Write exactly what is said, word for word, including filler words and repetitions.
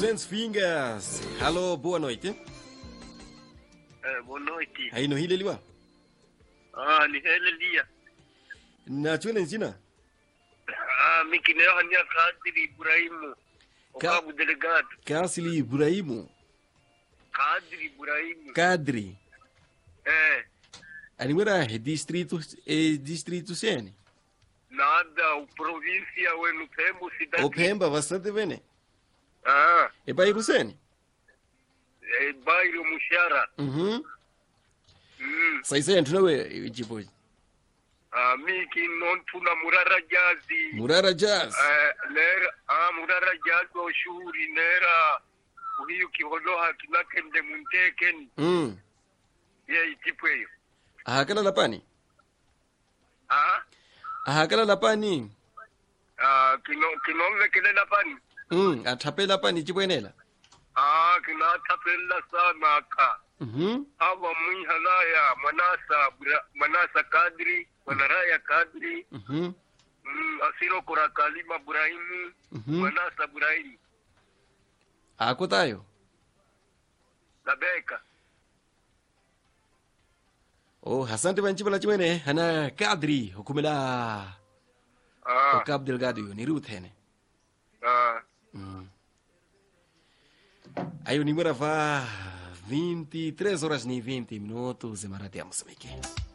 duzentas fingers. Alô, boa noite. Eh, boa noite. Aí no hile liwa. Ah, ni hele dia. Na chwele nchina. Ah, mikineo hanya Kadri Ibrahimu. Ka- Okabu delegado. Kasili Ibrahimu. Kadri Ibrahimu. Kadri. Eh, Animera distrito e distrito sene. nada, o província wenu Pembo cidade. Opemba bastante bene. Ah, E bairro sene. eh, bairro Mushara. Mhm. Mm. Saise ntunawe jibo. Ah, miki non tuna murara jazi. Murara Jazz. Eh, nera, ah, murara jazi wa shuhuri nera. Uhiyu kiholoha kinakende munteken. Mm. Ye itipweyo. Ahakala lapani. Ah, Ahakala lapani. ah, kino, kinonge kile lapani. Mm, athape lapani chibwenela. Ah, kinatapela sana ka. Mhm. Hawa mwihalaya manasa bra- manasa kadri manaraya kadri Mhm. mm, asiro kura kalima burahimu Mhm. manasa burahimu Akotayo. labeka. Oh, asante banchibala chimene hana Kadri hukumela. Ah, O Cabo Delgado yo ni Ruth hene. ah, Mm. Aí o número vai vinte e três horas e vinte minutos em Maratea, Moçambique.